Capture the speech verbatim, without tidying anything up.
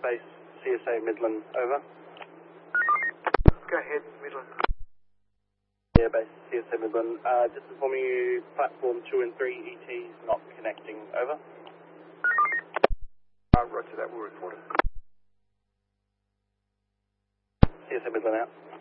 Base C S A Midland, over. Go ahead, Midland. Yeah, Base C S A Midland. Uh, just informing you, platform two and three E Ts not connecting, over. Uh, roger that, we'll report it. C S A Midland out.